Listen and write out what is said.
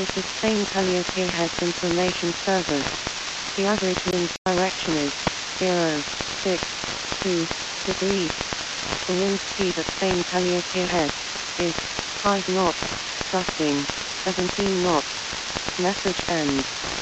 This is Spain Calliope Heads Information Service. The average wind direction is 062 degrees. The wind speed at Spain Calliope Heads is 5 knots, gusting 17 knots. Message ends.